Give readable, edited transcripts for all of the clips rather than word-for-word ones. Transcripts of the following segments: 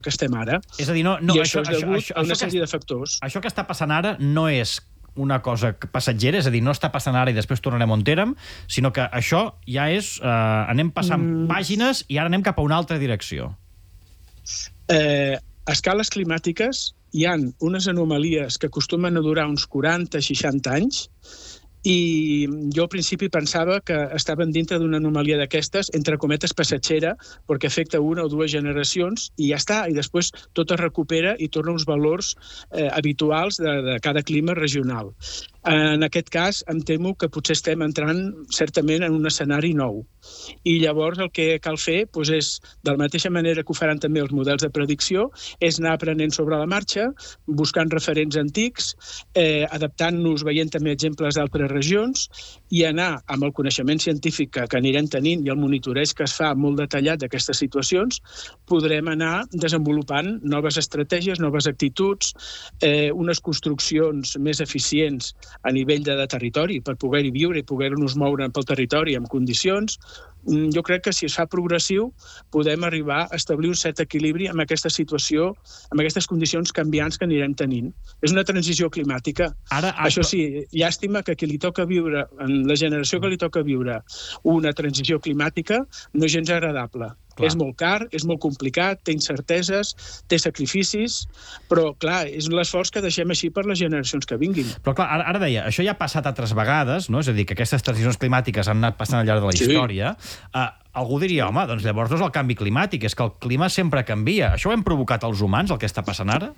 que estem ara. És a dir, I això és degut a una sèrie de factors. Això que està passant ara no és una cosa passatgera, és a dir, no està passant ara i després tornarem on érem, sinó que això ja és... anem passant pàgines i ara anem cap a una altra direcció. A escales climàtiques hi ha unes anomalies que acostumen a durar uns 40-60 anys, i jo al principi pensava que estaven dintre d'una anomalia d'aquestes, entre cometes passatgera, perquè afecta una o dues generacions i ja està, i després tot es recupera i torna uns valors habituals de cada clima regional. En aquest cas, em temo que potser estem entrant certament en un escenari nou. I llavors el que cal fer és, de la mateixa manera que ho faran també els models de predicció, és anar aprenent sobre la marxa, buscant referents antics, adaptant-nos, veient també exemples d'altres regions, i anar amb el coneixement científic que anirem tenint i el monitoreig que es fa molt detallat d'aquestes situacions, podrem anar desenvolupant noves estratègies, noves actituds, unes construccions més eficients a nivell de territori per poder-hi viure i poder-nos moure pel territori en condicions. Jo crec que si es fa progressiu podem arribar a establir un cert equilibri amb aquesta situació, amb aquestes condicions canviants que anirem tenint. És una transició climàtica. Això sí, llàstima que qui li toca viure, en la generació que li toca viure una transició climàtica, no és gens agradable. Clar. És molt car, és molt complicat, té incerteses, té sacrificis, però, clar, és un esforç que deixem així per les generacions que vinguin. Però, clar, ara deia, això ja ha passat altres vegades, no? És a dir, que aquestes transicions climàtiques han anat passant al llarg de la història. Algú diria, home, doncs llavors no és el canvi climàtic, és que el clima sempre canvia. Això ho hem provocat els humans, el que està passant ara?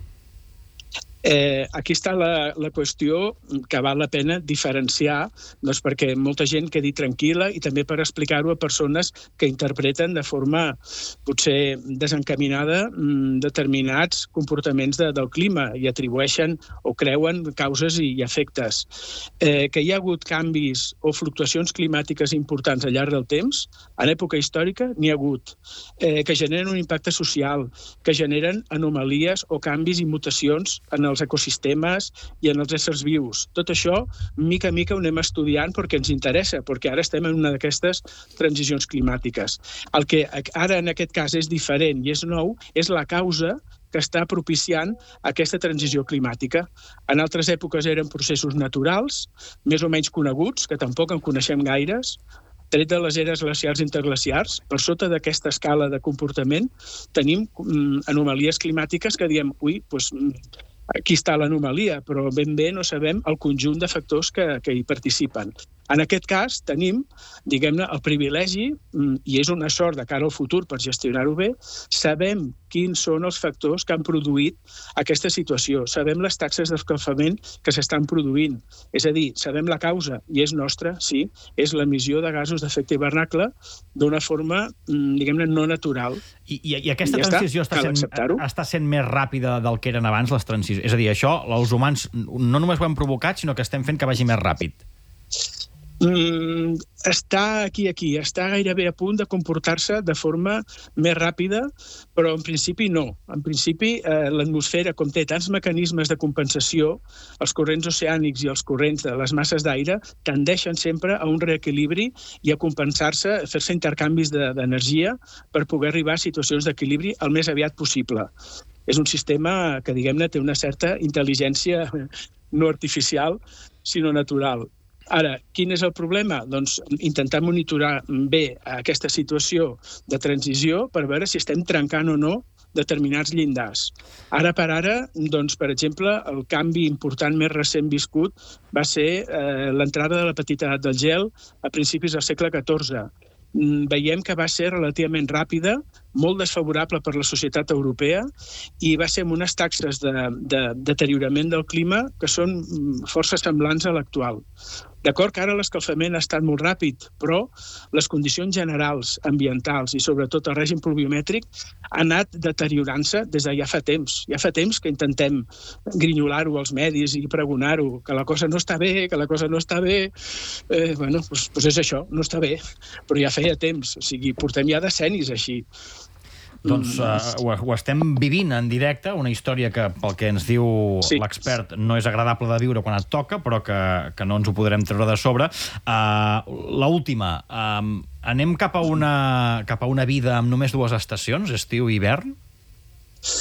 Aquí està la qüestió que val la pena diferenciar, doncs perquè molta gent quedi tranquil·la i també per explicar-ho a persones que interpreten de forma potser desencaminada determinats comportaments del clima i atribueixen o creuen causes i efectes. Que hi ha hagut canvis o fluctuacions climàtiques importants al llarg del temps, en època històrica n'hi ha hagut, que generen un impacte social, que generen anomalies o canvis i mutacions en els ecosistemes i en els éssers vius. Tot això, mica a mica, ho anem estudiant perquè ens interessa, perquè ara estem en una d'aquestes transicions climàtiques. El que ara, en aquest cas, és diferent i és nou, és la causa que està propiciant aquesta transició climàtica. En altres èpoques eren processos naturals, més o menys coneguts, que tampoc en coneixem gaires, tret de les eres glacials i interglacials, per sota d'aquesta escala de comportament tenim anomalies climàtiques que diem, aquí està l'anomalia, però ben bé no sabem el conjunt de factors que hi participen. En aquest cas tenim, diguem-ne, el privilegi, i és una sort de cara al futur per gestionar-ho bé, sabem quins són els factors que han produït aquesta situació, sabem les taxes d'escalfament que s'estan produint, és a dir, sabem la causa, i és nostra, sí, és l'emissió de gasos d'efecte hivernacle d'una forma, diguem-ne, no natural. I aquesta transició està sent més ràpida del que eren abans les transicions? És a dir, això els humans no només ho hem provocat, sinó que estem fent que vagi més ràpid. Està aquí, està gairebé a punt de comportar-se de forma més ràpida, però en principi no. En principi l'atmosfera, com té tants mecanismes de compensació, els corrents oceànics i els corrents de les masses d'aire tendeixen sempre a un reequilibri i a compensar-se, a fer-se intercanvis d'energia per poder arribar a situacions d'equilibri el més aviat possible. És un sistema que, diguem-ne, té una certa intel·ligència no artificial, sinó natural. Ara, quin és el problema? Doncs intentar monitorar bé aquesta situació de transició per veure si estem trencant o no determinats llindars. Ara per ara, doncs, per exemple, el canvi important més recent viscut va ser l'entrada de la petita edat del gel a principis del segle XIV. Veiem que va ser relativament ràpida, molt desfavorable per la societat europea i va ser amb unes taxes de deteriorament del clima que són força semblants a l'actual. D'acord que ara l'escalfament ha estat molt ràpid, però les condicions generals, ambientals i sobretot el règim pluviomètric ha anat deteriorant-se des de ja fa temps. Ja fa temps que intentem grinyolar-ho als medis i pregonar-ho, que la cosa no està bé, que la cosa no està bé. Doncs és això, no està bé, però ja feia temps, o sigui, portem ja decennis així. Doncs ho estem vivint en directe, una història que, pel que ens diu l'expert, no és agradable de viure quan et toca, però que no ens ho podrem treure de sobre. L'última, anem cap a una vida amb només dues estacions, estiu i hivern?